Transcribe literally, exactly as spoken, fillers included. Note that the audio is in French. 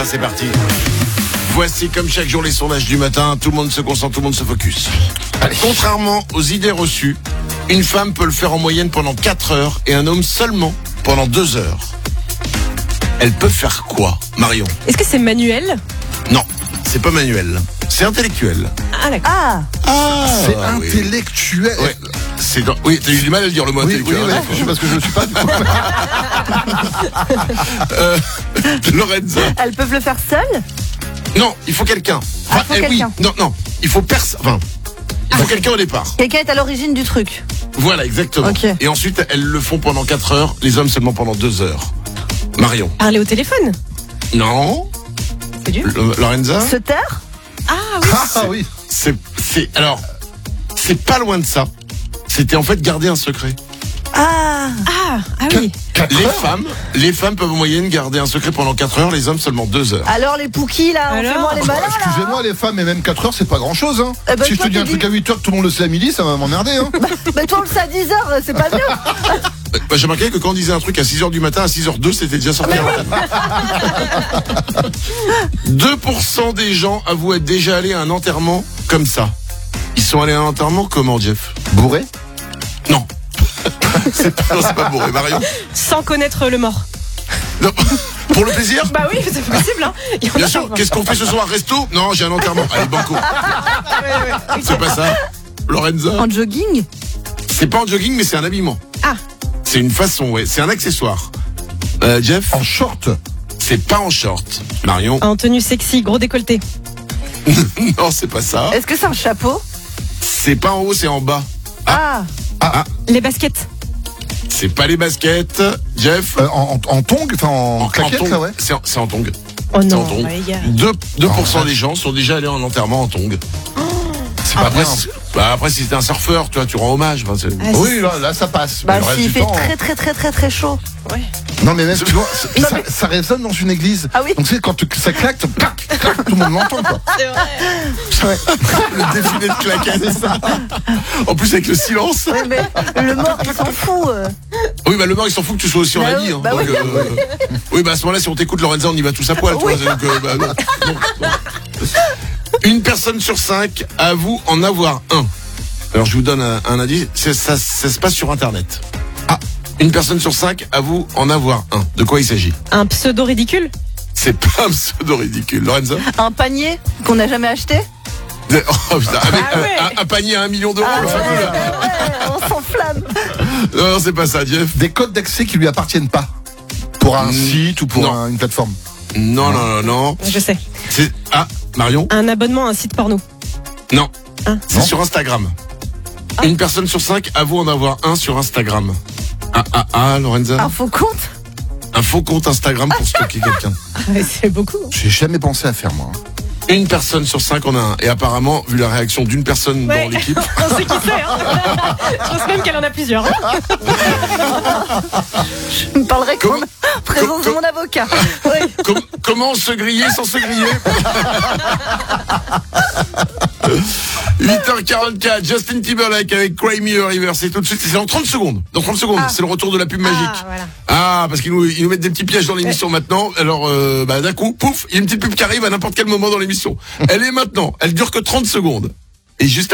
C'est parti. Voici comme chaque jour les sondages du matin. Tout le monde se concentre, tout le monde se focus. Allez. Contrairement aux idées reçues, une femme peut le faire en moyenne pendant quatre heures et un homme seulement pendant deux heures. Elle peut faire quoi, Marion? Est-ce que c'est manuel? Non, c'est pas manuel. C'est intellectuel. Ah d'accord. Ah, Ah, C'est oui. intellectuel. Ouais. C'est dans... Oui, t'as eu du mal à le dire le mot Oui, oui, intellectuel. oui, hein, je- parce que je ne suis pas du coup. euh, Lorenza. elles peuvent le faire seules? Non, il faut quelqu'un. Ah, il faut eh quelqu'un. Oui, non, non, il faut personne. Enfin, il faut quelqu'un au départ. Quelqu'un est à l'origine du truc. Voilà, exactement. Ok. Et ensuite, elles le font pendant quatre heures, les hommes seulement pendant deux heures. Marion. Parler au téléphone? Non. C'est dur. L- Lorenza. Se taire? Ah oui. Ah oui. C'est, c'est, alors, c'est pas loin de ça. C'était en fait garder un secret. Ah, Ah, ah oui. Quatre Les heures femmes, les femmes peuvent en moyenne garder un secret pendant quatre heures, les hommes seulement deux heures. alors les pouquis là, on Alors fait moins les Bah, malins là. excusez-moi les femmes, mais même quatre heures c'est pas grand chose hein. Eh ben, Si je toi, te dis t'as un truc dit- à huit heures que tout le monde le sait à midi, ça va m'emmerder hein. Mais toi on le sait à dix heures, c'est pas mieux. Euh, bah, j'ai remarqué que quand on disait un truc à six heures du matin, à six heures deux, c'était déjà sorti à l'antenne. deux pour cent des gens avouent être déjà allés à un enterrement comme ça. Ils sont allés à un enterrement comment, Jeff? Bourré. Non. c'est pas, non, c'est pas bourré, Marion. Sans connaître le mort. Non. Pour le plaisir? Bah oui, c'est possible. Hein. Il y en a Bien sûr. pas. Qu'est-ce qu'on fait ce soir? Resto? Non, j'ai un enterrement. Allez, banco. C'est pas ça. Lorenza? En jogging? C'est pas en jogging, mais c'est un habillement. Ah. C'est une façon, ouais. C'est un accessoire. Euh, Jeff? En short. C'est pas en short. Marion? En tenue sexy, gros décolleté. Non, c'est pas ça. Est-ce que c'est un chapeau? C'est pas en haut, c'est en bas. Ah, Les baskets. C'est pas les baskets. Jeff? Euh, en, en, en tongs, enfin en, claquette tongs. là ouais. C'est en, c'est en tongs. Oh C'est en non, tongs. bah, les gars. deux, deux pour cent Oh, des gens sont déjà allés en enterrement en tongs. C'est pas Après, bien. si, bah après, si t'es un surfeur, tu vois, tu rends hommage. Enfin, c'est- Ah, Oui là, là ça passe. bah Mais le reste s'il du fait temps, très très très très très chaud. Ouais. Non mais même tu vois, Non, ça, mais- ça résonne dans une église. Ah oui. Donc tu sais quand tu- ça claque, tu- clac, clac, tout le monde l'entend quoi. C'est vrai. le défilé de claquettes, c'est ça. En plus, avec le silence. Ouais, mais le mort il s'en fout. euh. Oui, bah le mort, il s'en fout que tu sois aussi en Bah habit. oui, Hein. bah Donc, oui. euh, oui, bah à ce moment-là, si on t'écoute, Lorenza, on y va tous à poil. Tu Oui. vois, donc, euh, bah, non, non, non. Une personne sur cinq avoue en avoir un. Alors, je vous donne un, un indice. C'est- Ça, ça se passe sur Internet. Ah, une personne sur cinq avoue en avoir un. De quoi il s'agit? Un pseudo ridicule. C'est pas un pseudo ridicule. Lorenza? Un panier qu'on n'a jamais acheté? Oh putain, avec Ah ouais. un, un- un panier à un million d'euros, Ah le fameux ouais, là. ouais, on s'enflamme. Non, non, c'est pas ça, Jeff. Des codes d'accès qui lui appartiennent pas. Pour un Mm, site ou pour non. un- une plateforme. Non, non, non, non. Je sais. C'est ah, Marion? Un abonnement à un site porno. Non. Ah. C'est Non. sur Instagram. Une personne sur cinq avoue en avoir un sur Instagram. Ah, ah, ah, Lorenza? Un faux compte? Un faux compte Instagram pour stocker quelqu'un. Ah, mais c'est beaucoup. J'ai jamais pensé à faire moi. Une personne sur cinq en a un. Et apparemment, vu la réaction d'une personne Ouais. dans l'équipe, On sait qui c'est. Hein. Je pense même qu'elle en a plusieurs. Je me parlerai qu'en Comment- présence de com- mon avocat. Oui. com- comment se griller sans se griller? huit heures quarante-quatre, Justin Timberlake avec Cry Me a River, c'est tout de suite, c'est dans trente secondes. Dans trente secondes, Ah. c'est le retour de la pub magique. Ah, voilà. Ah, parce qu'ils nous, ils nous mettent des petits pièges dans l'émission maintenant. Alors, euh, bah, d'un coup, pouf, il y a une petite pub qui arrive à n'importe quel moment dans l'émission. Elle est maintenant. Elle dure que trente secondes. Et juste